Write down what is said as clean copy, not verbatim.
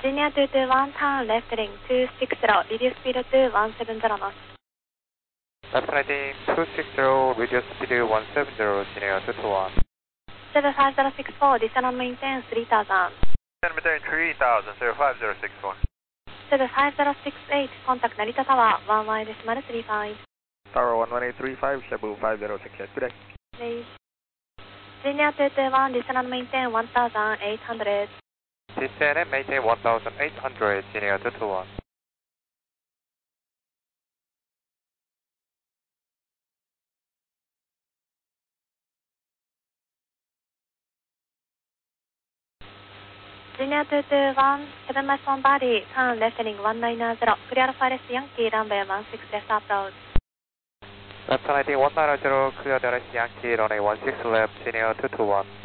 Junior 221, turn left heading 260, reduce speed to 170 knots. Left heading 260, reduce speed 170, Junior 221. 75064, descend and maintain 3000. Descend and maintain 3000, 75064. 75068, contact Narita Tower, 11.35. Tower 11835, Cebu 5068, good day. Please. Junior 221, descend and maintain 1800. Descend and maintain 1800, Junior 221. Junior 221, 7 miles on body, turn left heading 190, clear Alpha LS Yankee, runway 16 left approach. Left heading 190, clear DLS Yankee, runway 16 left, Junior 221.